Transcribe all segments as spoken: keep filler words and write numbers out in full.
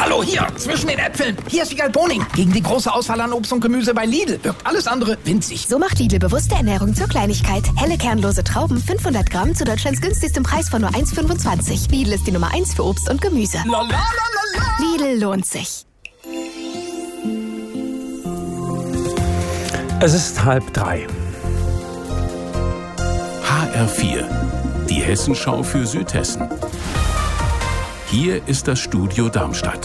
Hallo, hier, zwischen den Äpfeln. Hier ist Wiegald Boning. Gegen die große Auswahl an Obst und Gemüse bei Lidl wirkt alles andere winzig. So macht Lidl bewusste Ernährung zur Kleinigkeit. Helle kernlose Trauben, fünfhundert Gramm zu Deutschlands günstigstem Preis von nur eins Komma fünfundzwanzig. Lidl ist die Nummer eins für Obst und Gemüse. La, la, la, la, la. Lidl lohnt sich. Es ist halb drei. H R vier, die Hessenschau für Südhessen. Hier ist das Studio Darmstadt.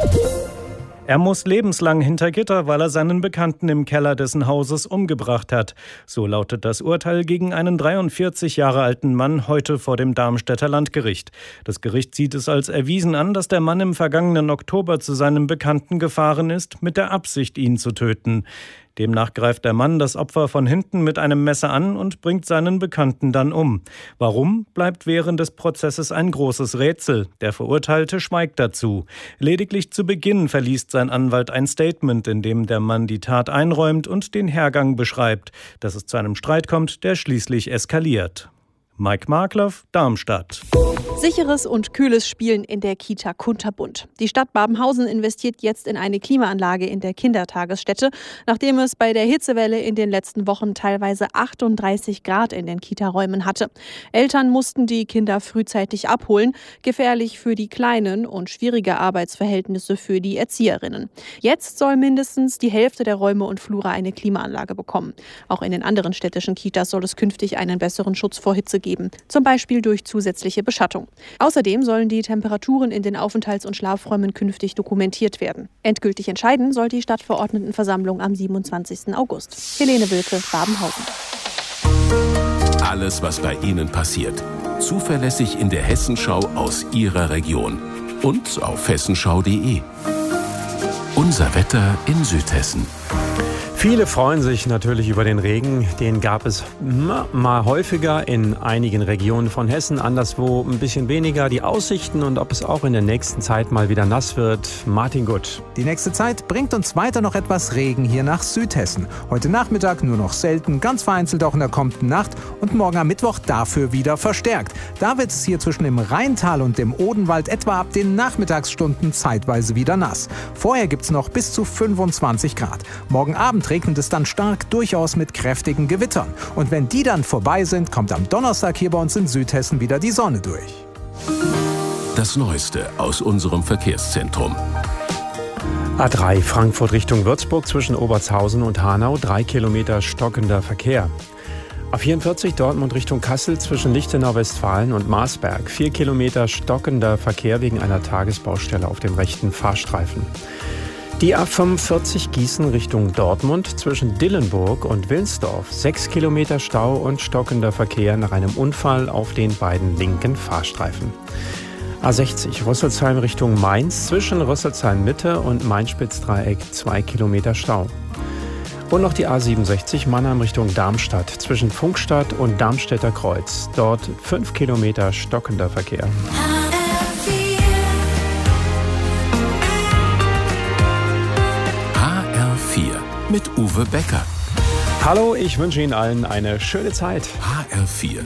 Er muss lebenslang hinter Gitter, weil er seinen Bekannten im Keller dessen Hauses umgebracht hat. So lautet das Urteil gegen einen dreiundvierzig Jahre alten Mann heute vor dem Darmstädter Landgericht. Das Gericht sieht es als erwiesen an, dass der Mann im vergangenen Oktober zu seinem Bekannten gefahren ist, mit der Absicht, ihn zu töten. Demnach greift der Mann das Opfer von hinten mit einem Messer an und bringt seinen Bekannten dann um. Warum, bleibt während des Prozesses ein großes Rätsel. Der Verurteilte schweigt dazu. Lediglich zu Beginn verliest sein Anwalt ein Statement, in dem der Mann die Tat einräumt und den Hergang beschreibt. Dass es zu einem Streit kommt, der schließlich eskaliert. Mike Markloff, Darmstadt. Sicheres und kühles Spielen in der Kita Kunterbunt. Die Stadt Babenhausen investiert jetzt in eine Klimaanlage in der Kindertagesstätte, nachdem es bei der Hitzewelle in den letzten Wochen teilweise achtunddreißig Grad in den Kita-Räumen hatte. Eltern mussten die Kinder frühzeitig abholen, gefährlich für die Kleinen und schwierige Arbeitsverhältnisse für die Erzieherinnen. Jetzt soll mindestens die Hälfte der Räume und Flure eine Klimaanlage bekommen. Auch in den anderen städtischen Kitas soll es künftig einen besseren Schutz vor Hitze geben, zum Beispiel durch zusätzliche Beschattung. Außerdem sollen die Temperaturen in den Aufenthalts- und Schlafräumen künftig dokumentiert werden. Endgültig entscheiden soll die Stadtverordnetenversammlung am siebenundzwanzigsten August. Helene Wilke, Babenhausen. Alles, was bei Ihnen passiert. Zuverlässig in der Hessenschau aus Ihrer Region. Und auf hessenschau punkt de. Unser Wetter in Südhessen. Viele freuen sich natürlich über den Regen. Den gab es mal häufiger in einigen Regionen von Hessen, anderswo ein bisschen weniger. Die Aussichten und ob es auch in der nächsten Zeit mal wieder nass wird. Martin Gutt. Die nächste Zeit bringt uns weiter noch etwas Regen hier nach Südhessen. Heute Nachmittag nur noch selten, ganz vereinzelt auch in der kommenden Nacht und morgen am Mittwoch dafür wieder verstärkt. Da wird es hier zwischen dem Rheintal und dem Odenwald etwa ab den Nachmittagsstunden zeitweise wieder nass. Vorher gibt es noch bis zu fünfundzwanzig Grad. Morgen Abend regnet es dann stark, durchaus mit kräftigen Gewittern. Und wenn die dann vorbei sind, kommt am Donnerstag hier bei uns in Südhessen wieder die Sonne durch. Das Neueste aus unserem Verkehrszentrum. A drei Frankfurt Richtung Würzburg zwischen Obertshausen und Hanau, drei Kilometer stockender Verkehr. A vierundvierzig Dortmund Richtung Kassel zwischen Lichtenau Westfalen und Marsberg, vier Kilometer stockender Verkehr wegen einer Tagesbaustelle auf dem rechten Fahrstreifen. Die A fünfundvierzig Gießen Richtung Dortmund zwischen Dillenburg und Wilnsdorf. Sechs Kilometer Stau und stockender Verkehr nach einem Unfall auf den beiden linken Fahrstreifen. A sechzig Rüsselsheim Richtung Mainz zwischen Rüsselsheim Mitte und Main-Spitz-Dreieck. Zwei Kilometer Stau. Und noch die A siebenundsechzig Mannheim Richtung Darmstadt zwischen Funkstadt und Darmstädter Kreuz. Dort fünf Kilometer stockender Verkehr. Mit Uwe Becker. Hallo, ich wünsche Ihnen allen eine schöne Zeit. H R vier.